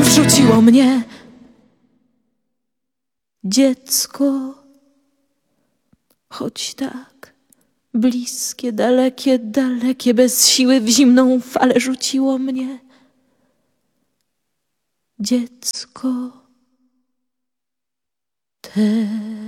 rzuciło mnie. Dziecko, choć tak bliskie, dalekie, dalekie, bez siły w zimną falę rzuciło mnie. Dziecko, teraz.